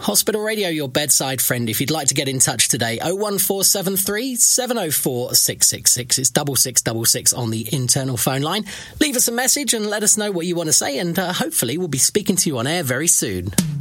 Hospital Radio, your bedside friend. If you'd like to get in touch today, 01473 704 666. It's 6666 on the internal phone line. Leave us a message and let us know what you want to say, and hopefully we'll be speaking to you on air very soon.